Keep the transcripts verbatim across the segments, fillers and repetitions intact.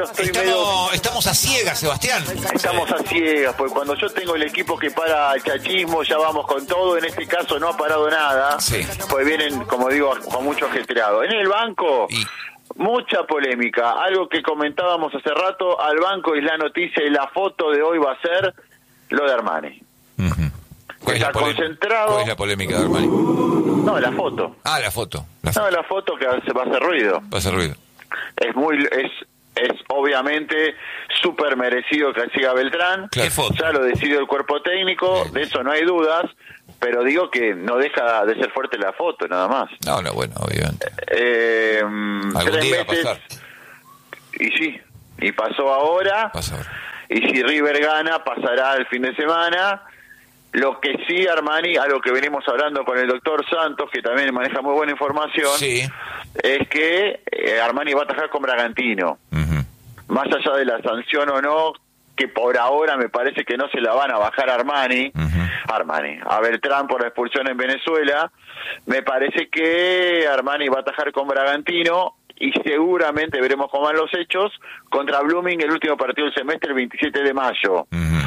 yo estoy estamos, medio... estamos a ciegas, Sebastián. Estamos a ciegas, porque cuando yo tengo el equipo que para el chachismo, ya vamos con todo. En este caso no ha parado nada. Sí. Pues vienen, como digo, con mucho ajetreado. En el banco... Y... mucha polémica, algo que comentábamos hace rato, al banco es la noticia y la foto de hoy va a ser lo de Armani. Uh-huh. ¿Cuál, Está es la concentrado. ¿Cuál es la polémica de Armani? No, la foto. Ah, la foto. La foto. No, la foto que se va a hacer ruido. Va a hacer ruido. Es muy, es, es obviamente súper merecido que siga Beltrán. Claro. ¿Qué foto? Ya lo decidió el cuerpo técnico, de eso no hay dudas. Pero digo que no deja de ser fuerte la foto, nada más. No, no, bueno, obviamente. Eh, Algún tres día meses, va a pasar. Y sí, y pasó ahora. Pasa ahora. Y si River gana, pasará el fin de semana. Lo que sí, Armani, a lo que venimos hablando con el doctor Santos, que también maneja muy buena información, Sí. es que eh, Armani va a atajar con Bragantino. Uh-huh. Más allá de la sanción o no, que por ahora me parece que no se la van a bajar a Armani, Uh-huh. Armani, a Beltrán por la expulsión en Venezuela, me parece que Armani va a atajar con Bragantino y seguramente veremos cómo van los hechos contra Blooming el último partido del semestre el veintisiete de mayo. Uh-huh.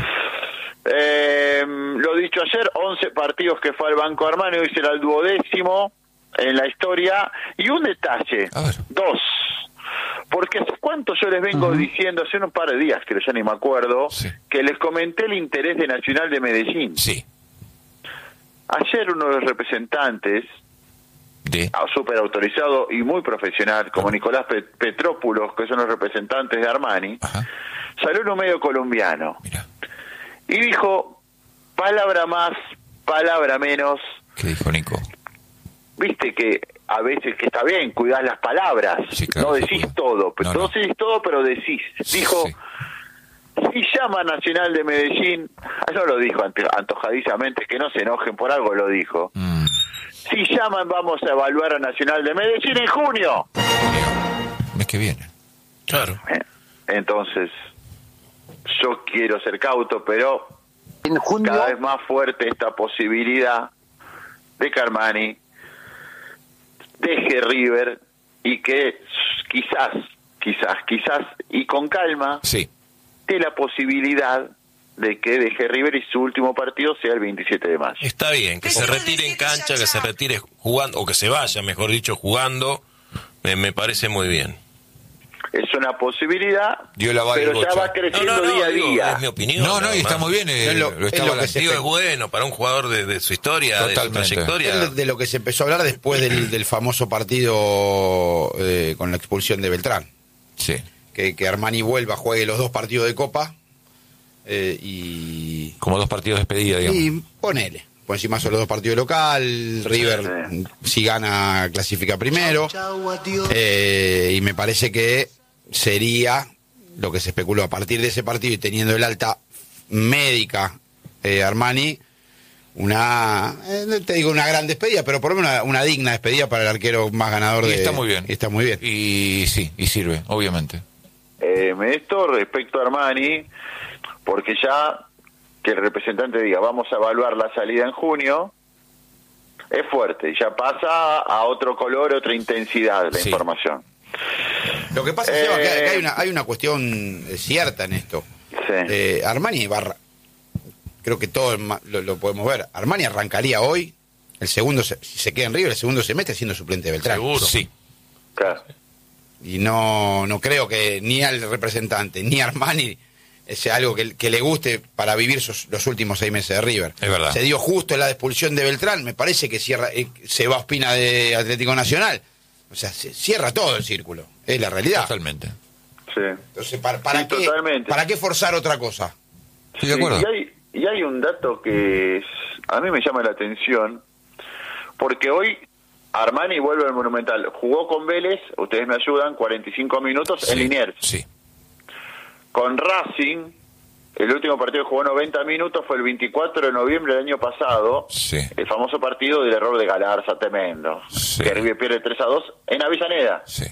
Eh, lo dicho ayer, once partidos que fue al Banco Armani, hoy será el duodécimo en la historia. Y un detalle, A ver. dos, porque hace cuánto yo les vengo uh-huh. diciendo, hace un par de días, que ya ni me acuerdo, Sí. que les comenté el interés de Nacional de Medellín. Sí. Ayer uno de los representantes, De. súper autorizado y muy profesional, como Nicolás Pet- Petrópulos, que son los representantes de Armani, Ajá. salió en un medio colombiano Mira. y dijo, palabra más, palabra menos. ¿Qué dijo Nico? Viste que a veces que está bien, cuidás las palabras, Sí, claro, no se decís cuida. todo, pero No, no, no. decís todo, pero decís. Dijo, Sí. si llama Nacional de Medellín, ah, no lo dijo ante- antojadizamente, que no se enojen por algo, lo dijo. Mm. Si llaman, vamos a evaluar a Nacional de Medellín en junio. Mes que viene. Claro. Eh, Entonces, yo quiero ser cauto, pero En junio, cada vez más fuerte esta posibilidad de que Armani deje River y que quizás, quizás, quizás, y con calma, Sí. de la posibilidad de que deje River y su último partido sea el veintisiete de mayo. Está bien, que se retire en cancha, que se retire jugando, o que se vaya, mejor dicho, jugando, me, me parece muy bien. Es una posibilidad, Dio la vara pero el ya Bocha. va No, creciendo no, no, día a digo, día. es mi opinión. No, no, nada y está más. muy bien. eh, Es lo- lo es estaba lo que se Digo, la- es bueno para un jugador de, de su historia, Totalmente. de su trayectoria. Es de lo que se empezó a hablar después del, del famoso partido eh, con la expulsión de Beltrán. Sí. Que, que Armani vuelva, juegue los dos partidos de Copa eh, y, Como dos partidos de despedida, digamos. y ponele. Por encima son los dos partidos local, River Sí. si gana clasifica primero. Eh, y me parece que sería lo que se especuló a partir de ese partido y teniendo el alta médica eh, Armani, una, eh, te digo una gran despedida, pero por lo menos una, una digna despedida para el arquero más ganador Y de... está muy bien. Está muy bien. Y sí, y sirve, obviamente. Eh, esto respecto a Armani, porque ya que el representante diga vamos a evaluar la salida en junio, es fuerte, ya pasa a otro color, otra intensidad la Sí. información. Lo que pasa, Eh, Seba, que hay, que hay una, hay una cuestión eh, cierta en esto. Sí. Eh, Armani barra, creo que todos ma- lo, lo podemos ver. Armani arrancaría hoy, el segundo, se- si se queda en River, el segundo semestre siendo suplente de Beltrán. Seguro. Sí. Claro. Y no, no creo que ni al representante ni a Armani sea algo que, que le guste para vivir sus- los últimos seis meses de River. Es verdad. Se dio justo la expulsión de Beltrán, me parece que cierra, eh, se va a Ospina de Atlético Nacional. O sea, se cierra todo el círculo. Es la realidad. Totalmente. Sí. Entonces, ¿para, para, Sí, qué, totalmente. ¿para qué forzar otra cosa? Estoy de Sí, acuerdo. y, hay, y hay un dato que es- a mí me llama la atención, porque hoy Armani vuelve al Monumental. Jugó con Vélez, ustedes me ayudan, cuarenta y cinco minutos en Sí, Liniers. Sí. Con Racing, el último partido que jugó noventa minutos fue el veinticuatro de noviembre del año pasado, Sí. el famoso partido del error de Galarza, tremendo, Sí. que River pierde tres a dos en Avellaneda. Sí.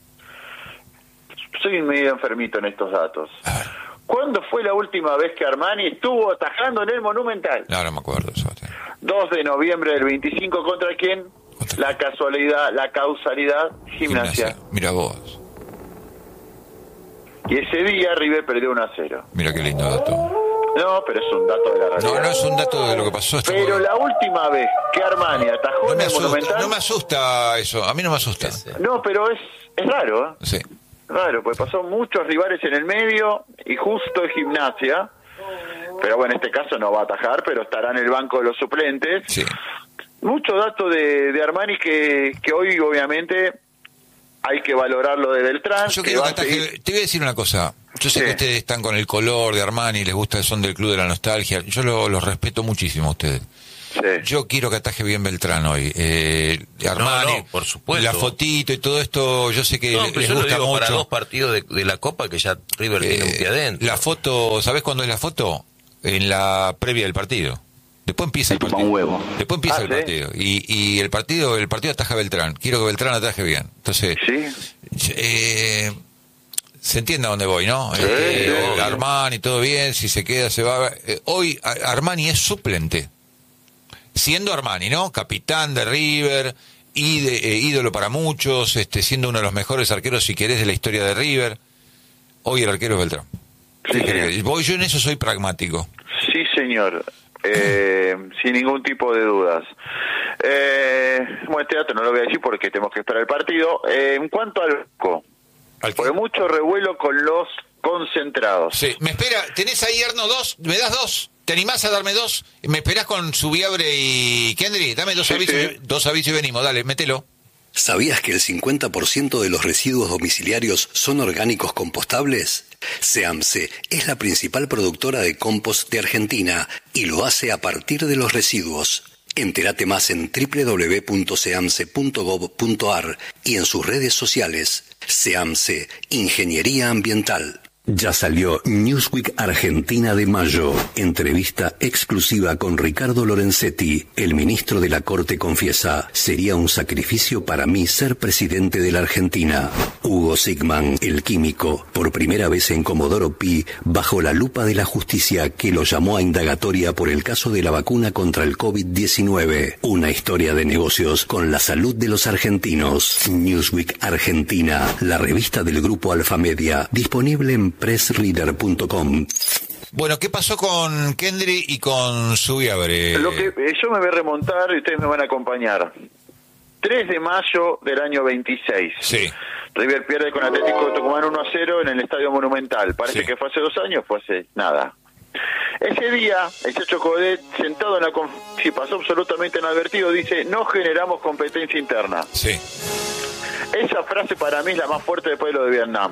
Soy medio enfermito en estos datos. A ver. ¿Cuándo fue la última vez que Armani estuvo atajando en el Monumental? No, no me acuerdo, Sebastián. dos de noviembre del veinticinco, ¿contra quién? ¿Contra La casualidad, la causalidad, Gimnasia. Mira vos. y ese día River perdió uno a cero. Mira qué lindo dato. No, pero es un dato de la realidad. No, no es un dato de lo que pasó. Pero la última vez que Armani atajó no en me el asusta, Monumental... No me asusta eso, a mí no me asusta. No, pero es, es raro, ¿eh? Sí. Raro, pues pasó muchos rivales en el medio y justo en Gimnasia. Pero bueno, en este caso no va a atajar, pero estará en el banco de los suplentes. Sí. Mucho dato de, de Armani que, que hoy obviamente hay que valorarlo de Beltrán. Yo que quiero va que a ataje, seguir... te voy a decir una cosa. Yo sé Sí. que ustedes están con el color de Armani, les gusta el son del club de la nostalgia. Yo lo- los respeto muchísimo a ustedes. Sí. Yo quiero que ataje bien Beltrán hoy. Eh, Armani, No, no, por supuesto. la fotito y todo esto, yo sé que No, les pero yo lo gusta digo mucho. para dos partidos de, de la Copa que ya River tiene un Eh, pie adentro. la foto, ¿sabés cuándo es la foto? En la previa del partido. Después empieza el Chupa partido. un huevo. Después empieza Ah, el ¿sí? partido. Y, y el partido, el partido ataja Beltrán. Quiero que Beltrán ataje bien. Entonces, Sí. eh, se entiende a dónde voy, ¿no? Sí, Eh, sí. Armani, todo bien, si se queda, se va. Eh, hoy a- Armani es suplente. Siendo Armani, ¿no? Capitán de River, ide- eh, ídolo para muchos, este, siendo uno de los mejores arqueros, si querés, de la historia de River. Hoy el arquero es Beltrán. Sí, ¿Qué querés señor. que- voy, yo en eso soy pragmático. Sí, señor. Eh, sin ningún tipo de dudas. Eh, bueno, este dato no lo voy a decir porque tenemos que esperar el partido. Eh, en cuanto al banco, Al que- porque mucho revuelo con los concentrados. Sí, me espera, ¿tenés ahí, Erno, dos? ¿Me das dos? ¿Te animás a darme dos? ¿Me esperás con Subiabre y Kendry? Dame dos Sí, avisos, sí. y- dos avisos y venimos, dale, mételo. ¿Sabías que el cincuenta por ciento de los residuos domiciliarios son orgánicos compostables? SEAMSE es la principal productora de compost de Argentina y lo hace a partir de los residuos. Entérate más en doble u doble u doble u punto seamse punto gob punto ar y en sus redes sociales. SEAMSE, Ingeniería Ambiental. Ya salió Newsweek Argentina de mayo. Entrevista exclusiva con Ricardo Lorenzetti. El ministro de la Corte confiesa, sería un sacrificio para mí ser presidente de la Argentina. Hugo Sigman, el químico, por primera vez en Comodoro Pi, bajo la lupa de la justicia que lo llamó a indagatoria por el caso de la vacuna contra el COVID diecinueve. Una historia de negocios con la salud de los argentinos. Newsweek Argentina, la revista del grupo Alfamedia, disponible en press reader punto com. Bueno, ¿qué pasó con Kendry y con Subiabre? Lo que eh, yo me voy a remontar y ustedes me van a acompañar. tres de mayo del año veintiséis. Sí. River pierde con Atlético de Tucumán uno a cero en el Estadio Monumental. Parece Sí. que fue hace dos años, fue hace nada. Ese día, el Chacho Codet, sentado en la conf- si pasó absolutamente inadvertido, dice, no generamos competencia interna. Sí. Esa frase para mí es la más fuerte después de lo de Vietnam.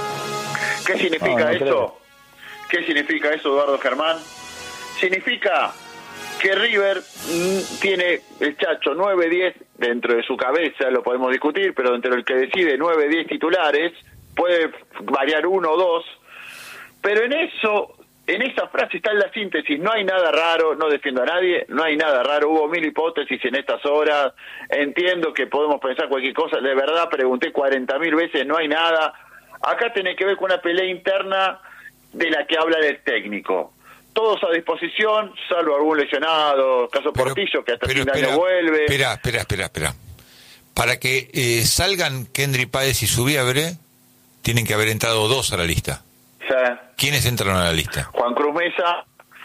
¿Qué significa No, no eso? creo. ¿Qué significa eso, Eduardo Germán? Significa que River mm, tiene el Chacho nueve diez dentro de su cabeza, lo podemos discutir, pero dentro del que decide nueve diez titulares, puede variar uno o dos, pero en eso, en esa frase está la síntesis, no hay nada raro, no defiendo a nadie, no hay nada raro, hubo mil hipótesis en estas horas, entiendo que podemos pensar cualquier cosa, de verdad pregunté cuarenta mil veces, no hay nada, acá tiene que ver con una pelea interna de la que habla el técnico. Todos a disposición, salvo algún lesionado, caso Pero- Portillo, que hasta pero fin de espera, año vuelve. Espera, espera, espera, espera. Para que eh, salgan Kendry Páez y Subiabre, tienen que haber entrado dos a la lista. O sea, ¿Quiénes entraron a la lista? Juan Cruz Mesa,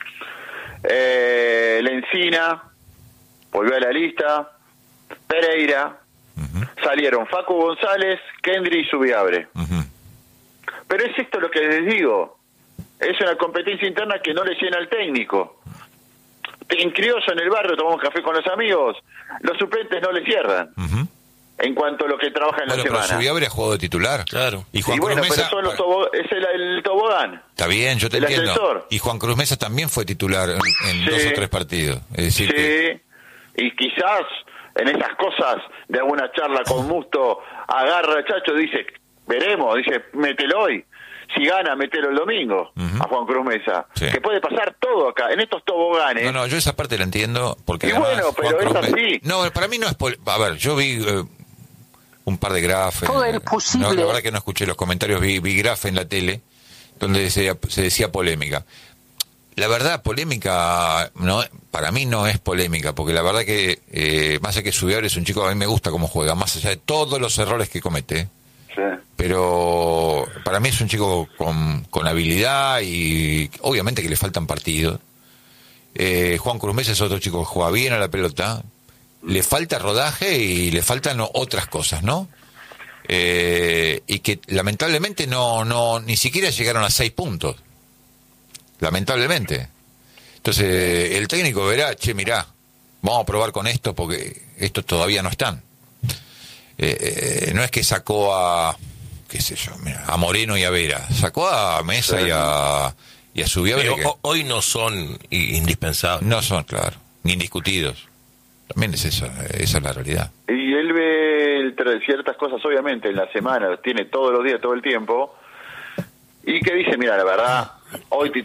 eh, Lencina, volvió a la lista, Pereira, Ujú, salieron Facu González, Kendry y Subiabre. ujú. Pero es esto lo que les digo, es una competencia interna que no le llena al técnico. En Criollo, en el barrio, tomamos café con los amigos, los suplentes no le cierran Ujú. en cuanto a lo que trabaja en Bueno, la pero semana. Subiabre ha jugado de titular. Claro. Y Juan Y bueno, Cruz pero Mesa, son los bueno, tobo- es el, el tobogán. está bien, yo te el entiendo. ascensor. Y Juan Cruz Mesa también fue titular en, en Sí. dos o tres partidos. Es decir, Sí, que- y quizás en esas cosas de alguna charla con Musto, agarra al Chacho, dice, veremos, dice, mételo hoy. Si gana, mételo el domingo Ujú. a Juan Cruz Mesa. Sí. Que puede pasar todo acá, en estos toboganes. No, no, yo esa parte la entiendo porque Y además bueno, pero Juan es Cruz Me- así. No, para mí no es... pol- A ver, yo vi eh, un par de grafes. Todo es posible. No, la verdad que no escuché los comentarios, vi, vi graf en la tele donde se, se decía polémica. La verdad, polémica, no, para mí no es polémica, porque la verdad que, eh, más allá que Subiabre es un chico, a mí me gusta cómo juega, más allá de todos los errores que comete, Sí. Pero para mí es un chico con, con habilidad y obviamente que le faltan partidos. Eh, Juan Cruz Mesa es otro chico que juega bien a la pelota. Le falta rodaje y le faltan otras cosas, ¿no? Eh, y que lamentablemente no, no, ni siquiera llegaron a seis puntos. Lamentablemente. Entonces el técnico verá, che, mirá, vamos a probar con esto porque estos todavía no están. Eh, eh, no es que sacó a, qué sé yo, mira, a Moreno y a Vera, sacó a Mesa sí. y a y a Subiabre. Pero que hoy no son indispensables. No son, claro, ni indiscutidos. También es eso, esa es la realidad. Y él ve el, ciertas cosas, obviamente, en la semana, tiene todos los días, todo el tiempo, y que dice, mira, la verdad, hoy